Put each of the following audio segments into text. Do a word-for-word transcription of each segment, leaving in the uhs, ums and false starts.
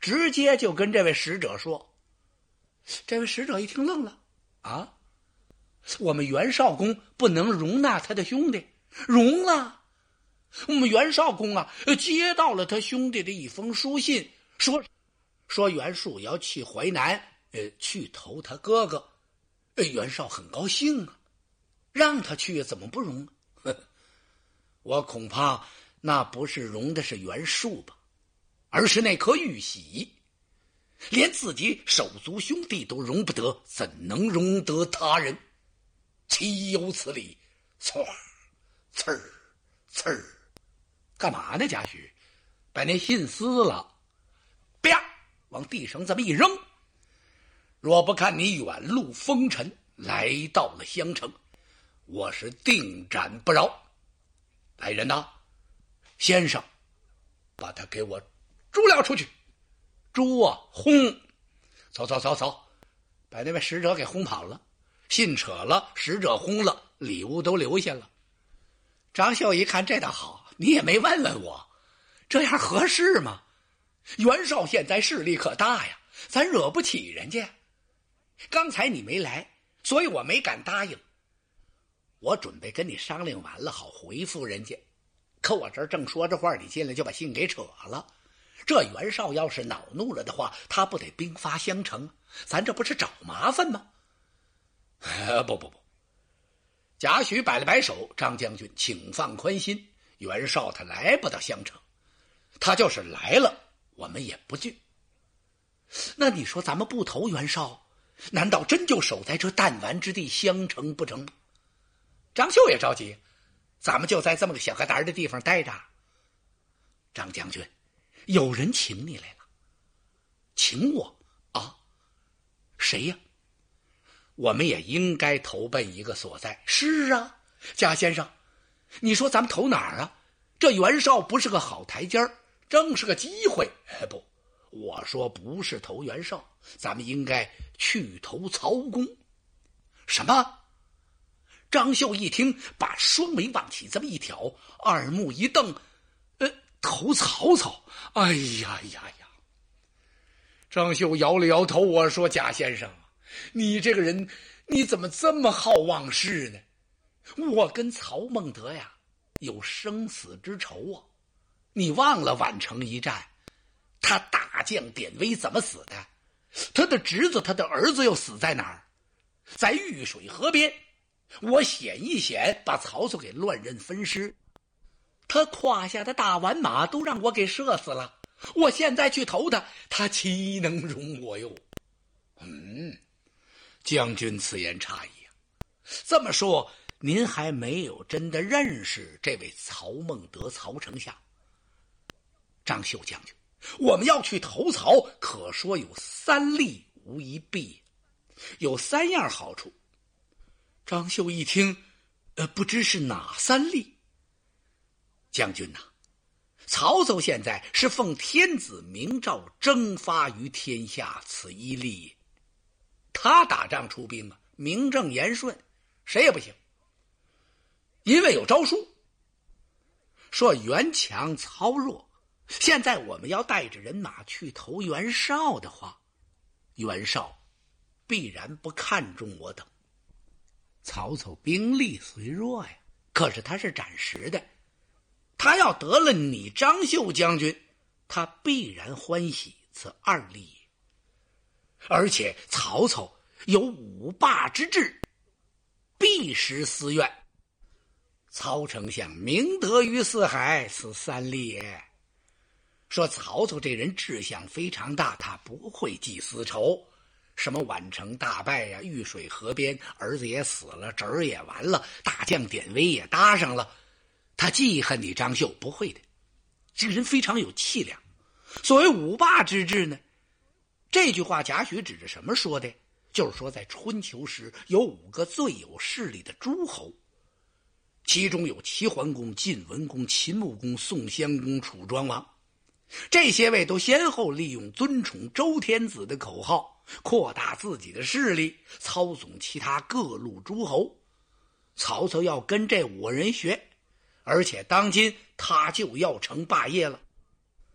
直接就跟这位使者说。这位使者一听愣了，啊，我们袁绍公不能容纳他的兄弟，容了。我们袁绍公啊，接到了他兄弟的一封书信，说说袁术要去淮南，呃，去投他哥哥。呃，袁绍很高兴啊，让他去怎么不容啊？我恐怕那不是容的是袁术吧，而是那颗玉玺。连自己手足兄弟都容不得，怎能容得他人？岂有此理！唰，刺儿，刺儿，干嘛呢？贾诩把那信撕了，啪，往地上这么一扔。若不看你远路风尘，来到了襄城，我是定斩不饶。来人呐，先生，把他给我捉了出去。猪啊，轰！走走走走，把那位使者给轰跑了，信扯了，使者轰了，礼物都留下了。张绣一看这倒好，你也没问问我，这样合适吗？袁绍现在势力可大呀，咱惹不起人家。刚才你没来，所以我没敢答应。我准备跟你商量完了，好回复人家。可我这儿正说着话，你进来就把信给扯了。这袁绍要是恼怒了的话，他不得兵发襄城？咱这不是找麻烦吗？啊、不不不！贾诩摆了摆手，张将军，请放宽心，袁绍他来不到襄城，他就是来了，我们也不惧。那你说咱们不投袁绍，难道真就守在这弹丸之地襄城不成？张绣也着急，咱们就在这么个小疙瘩的地方待着。张将军，有人请你来了。请我啊？谁呀？我们也应该投奔一个所在。是啊，贾先生，你说咱们投哪儿啊？这袁绍不是个好台阶儿，正是个机会。不，我说不是投袁绍，咱们应该去投曹公。什么？张绣一听，把双眉往起这么一挑，二目一瞪，呃，投曹操？哎呀呀呀！张绣摇了摇头，我说贾先生，你这个人，你怎么这么好忘事呢？我跟曹孟德呀，有生死之仇啊！你忘了宛城一战，他大将典韦怎么死的？他的侄子，他的儿子又死在哪儿？在玉水河边。我险一险把曹操给乱刃分尸，他胯下的大宛马都让我给射死了。我现在去投他，他岂能容我哟？嗯，将军此言差矣啊。这么说，您还没有真的认识这位曹孟德曹丞相？张绣将军，我们要去投曹，可说有三利无一弊，有三样好处。张绣一听，呃，不知是哪三利。将军呐、啊，曹操现在是奉天子明诏征发于天下，此一利。他打仗出兵啊，名正言顺，谁也不行。因为有诏书，说袁强曹弱。现在我们要带着人马去投袁绍的话，袁绍必然不看重我等。曹操兵力虽弱呀，可是他是暂时的，他要得了你张绣将军，他必然欢喜此二利。而且曹操有五霸之志，必实私怨。曹丞相明德于四海，此三利也。说曹操这人志向非常大，他不会记私仇。什么宛城大败呀、啊，玉水河边儿子也死了，侄儿也完了，大将典韦也搭上了，他记恨你张绣？不会的，这个人非常有气量。所谓五霸之志呢，这句话贾诩指着什么说的？就是说在春秋时有五个最有势力的诸侯，其中有齐桓公、晋文公、秦穆公、宋襄公、楚庄王。这些位都先后利用尊崇周天子的口号，扩大自己的势力，操纵其他各路诸侯。曹操要跟这五人学，而且当今他就要成霸业了。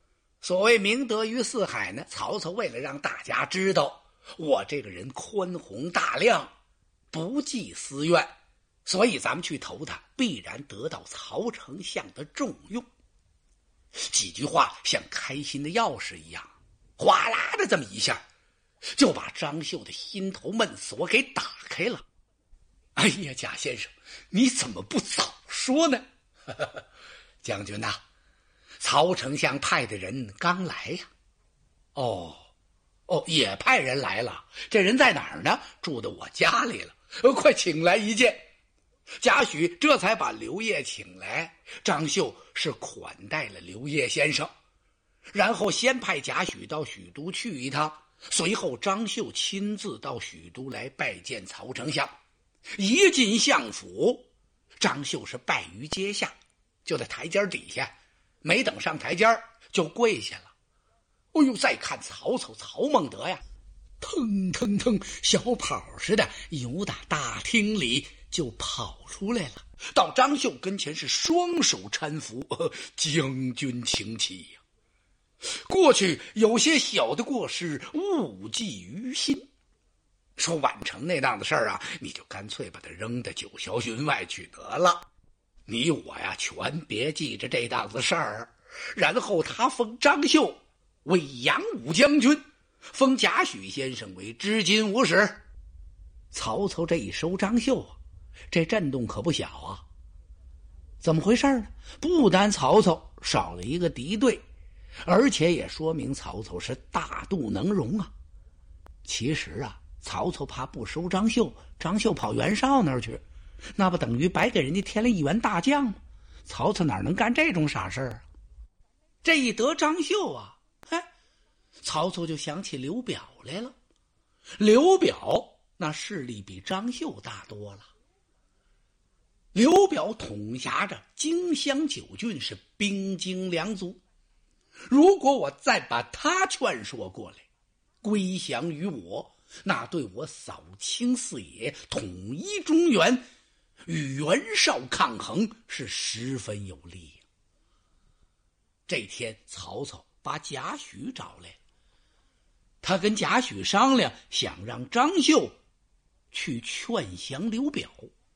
所谓明德于四海呢，曹操为了让大家知道我这个人宽宏大量，不计私怨，所以咱们去投他，必然得到曹丞相的重用。几句话像开心的钥匙一样，哗啦的这么一下，就把张绣的心头闷锁给打开了。哎呀，贾先生，你怎么不早说呢？将军呐、啊，曹丞相派的人刚来呀。哦，哦，也派人来了。这人在哪儿呢？住到我家里了。呃，快请来一见。贾诩这才把刘烨请来。张绣是款待了刘烨先生，然后先派贾诩到许都去一趟，随后张绣亲自到许都来拜见曹丞相。一进相府，张绣是败于阶下，就在台阶底下，没等上台阶就跪下了。哎呦，再看曹操曹孟德呀，腾腾腾小跑似的由打大厅里就跑出来了，到张绣跟前是双手搀扶，呃、将军请起呀。过去有些小的过失勿记于心，说宛城那档子事儿啊，你就干脆把它扔到九霄云外去得了。你我呀，全别记着这档子事儿。然后他封张绣为扬武将军，封贾诩先生为知金吾使。曹操这一收张绣啊，这震动可不小啊。怎么回事呢？不单曹操少了一个敌对，而且也说明曹操是大度能容啊。其实啊，曹操怕不收张绣，张绣跑袁绍那儿去，那不等于白给人家添了一员大将吗？曹操哪能干这种傻事啊？这一得张绣啊，哎，曹操就想起刘表来了。刘表那势力比张绣大多了。刘表统辖着荆襄九郡，是兵精粮足。如果我再把他劝说过来，归降于我，那对我扫清四野，统一中原，与袁绍抗衡是十分有利。这天曹操把贾诩找来，他跟贾诩商量，想让张绣去劝降刘表。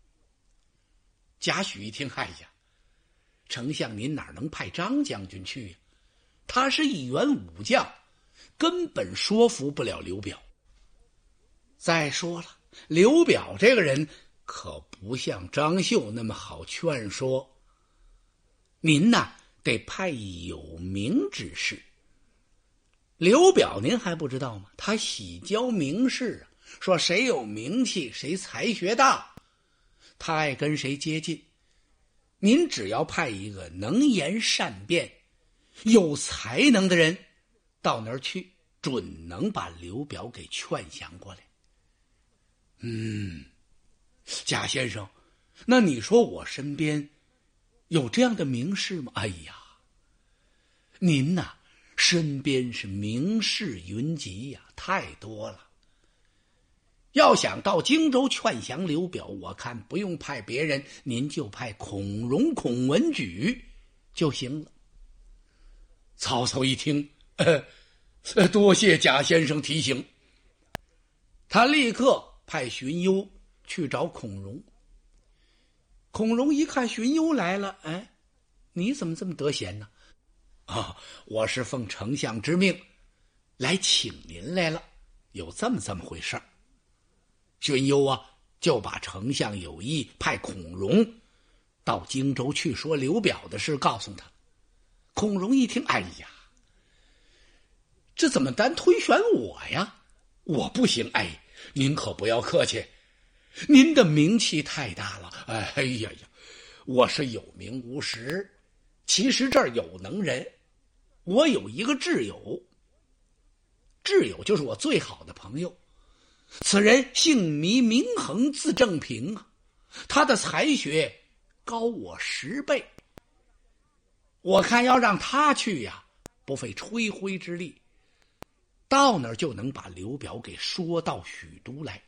贾诩一听，哎呀，丞相您哪能派张将军去呀？他是一员武将，根本说服不了刘表。再说了，刘表这个人可不像张绣那么好劝说，您呐得派有名之士。刘表您还不知道吗？他喜交名士啊，说谁有名气谁才学大，他爱跟谁接近。您只要派一个能言善辩有才能的人到那儿去，准能把刘表给劝降过来。嗯，贾先生，那你说我身边有这样的名士吗？哎呀，您呐、啊，身边是名士云集呀、啊，太多了。要想到荆州劝降刘表，我看不用派别人，您就派孔融、孔文举就行了。曹操一听，呃，多谢贾先生提醒。他立刻派荀攸去找孔融。孔融一看荀攸来了，哎，你怎么这么得闲呢？啊，我是奉丞相之命来请您来了，有这么这么回事儿。荀攸啊，就把丞相有意派孔融到荆州去说刘表的事告诉他。孔融一听，哎呀，这怎么单推选我呀？我不行，哎，您可不要客气，您的名气太大了。哎呀呀，我是有名无实，其实这儿有能人，我有一个挚友，挚友就是我最好的朋友，此人姓糜名衡，字正平啊，他的才学高我十倍，我看要让他去呀，不费吹灰之力，到那儿就能把刘表给说到许都来。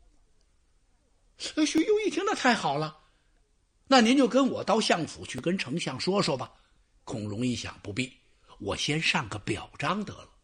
荀攸一听，那太好了，那您就跟我到相府去跟丞相说说吧。孔融一想，不必， 我先上个表彰得了。